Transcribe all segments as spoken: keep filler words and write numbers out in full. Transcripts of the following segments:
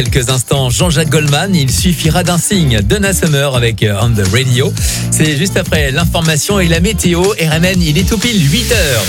Quelques instants, Jean-Jacques Goldman, il suffira d'un signe. Donna Summer avec On The Radio. C'est juste après l'information et la météo. R M N, il est tout pile huit heures.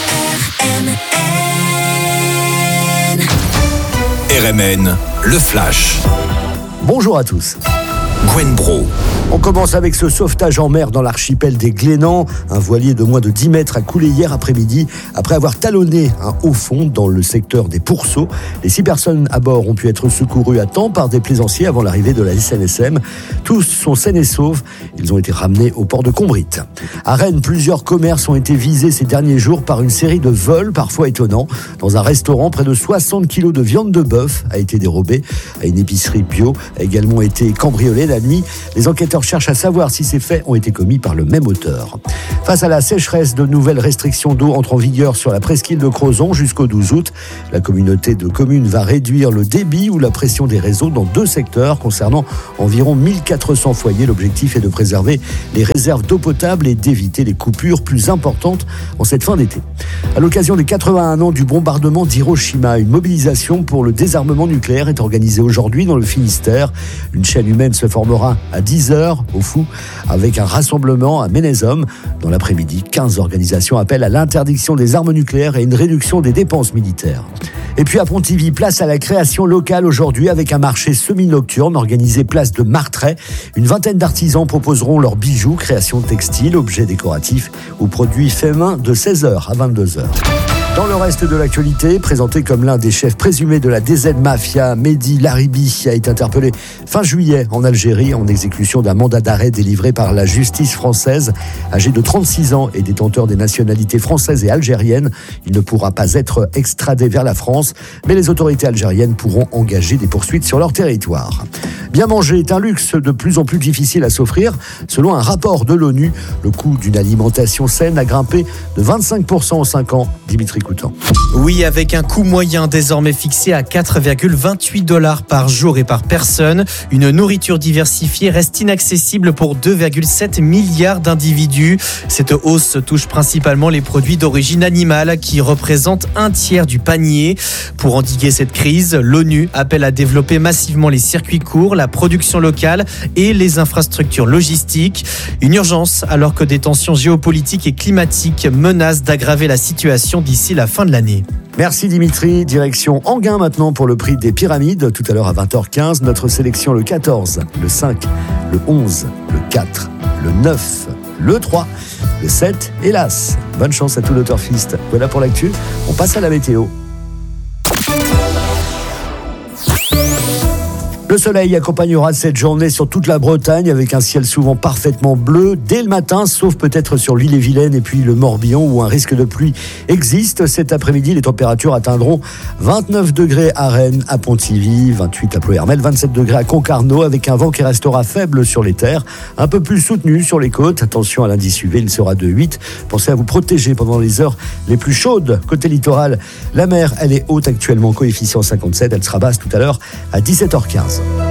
R M N, le flash. Bonjour à tous. Gwen Bro. On commence avec ce sauvetage en mer dans l'archipel des Glénans. Un voilier de moins de dix mètres a coulé hier après-midi après avoir talonné un haut fond dans le secteur des Pourceaux. Les six personnes à bord ont pu être secourues à temps par des plaisanciers avant l'arrivée de la S N S M. Tous sont sains et saufs. Ils ont été ramenés au port de Combrit. À Rennes, plusieurs commerces ont été visés ces derniers jours par une série de vols parfois étonnants. Dans un restaurant, près de soixante kilos de viande de bœuf a été dérobée. À une épicerie bio a également été cambriolée la nuit. Les enquêteurs cherchent à savoir si ces faits ont été commis par le même auteur. Face à la sécheresse, de nouvelles restrictions d'eau entrent en vigueur sur la presqu'île de Crozon jusqu'au douze août. La communauté de communes va réduire le débit ou la pression des réseaux dans deux secteurs concernant environ mille quatre cents foyers. L'objectif est de préserver les réserves d'eau potable et d'éviter les coupures plus importantes en cette fin d'été. À l'occasion des quatre-vingt-un ans du bombardement d'Hiroshima, une mobilisation pour le désarmement nucléaire est organisée aujourd'hui dans le Finistère. Une chaîne humaine se formera à dix heures au Fou avec un rassemblement à Ménézom. Dans l'après-midi, quinze organisations appellent à l'interdiction des armes nucléaires et une réduction des dépenses militaires. Et puis à Pontivy, place à la création locale aujourd'hui avec un marché semi-nocturne organisé place de Martret. Une vingtaine d'artisans proposeront leurs bijoux, créations textiles, objets décoratifs ou produits faits main de seize heures à vingt-deux heures. Dans le reste de l'actualité, présenté comme l'un des chefs présumés de la D Z Mafia, Mehdi Laribi a été interpellé fin juillet en Algérie en exécution d'un mandat d'arrêt délivré par la justice française. Âgé de trente-six ans et détenteur des nationalités françaises et algériennes, il ne pourra pas être extradé vers la France, mais les autorités algériennes pourront engager des poursuites sur leur territoire. Bien manger est un luxe de plus en plus difficile à s'offrir. Selon un rapport de l'ONU, le coût d'une alimentation saine a grimpé de vingt-cinq pour cent en cinq ans. Dimitri Coutan. Oui, avec un coût moyen désormais fixé à quatre virgule vingt-huit dollars par jour et par personne, une nourriture diversifiée reste inaccessible pour deux virgule sept milliards d'individus. Cette hausse touche principalement les produits d'origine animale qui représentent un tiers du panier. Pour endiguer cette crise, l'ONU appelle à développer massivement les circuits courts, la production locale et les infrastructures logistiques. Une urgence alors que des tensions géopolitiques et climatiques menacent d'aggraver la situation d'ici la fin de l'année. Merci Dimitri. Direction Enghien maintenant pour le prix des pyramides. Tout à l'heure à vingt heures quinze, notre sélection le quatorze, le cinq, le onze, le quatre, le neuf, le trois, le sept et l'As. Bonne chance à tout l'Autorfist. Voilà pour l'actu. On passe à la météo. Le soleil accompagnera cette journée sur toute la Bretagne avec un ciel souvent parfaitement bleu dès le matin, sauf peut-être sur l'Ille-et-Vilaine et puis le Morbihan où un risque de pluie existe. Cet après-midi, les températures atteindront vingt-neuf degrés à Rennes, à Pontivy, vingt-huit à Ploërmel, vingt-sept degrés à Concarneau avec un vent qui restera faible sur les terres, un peu plus soutenu sur les côtes. Attention à l'indice U V, il sera de huit. Pensez à vous protéger pendant les heures les plus chaudes. Côté littoral, la mer, elle est haute actuellement, coefficient cinquante-sept. Elle sera basse tout à l'heure à dix-sept heures quinze.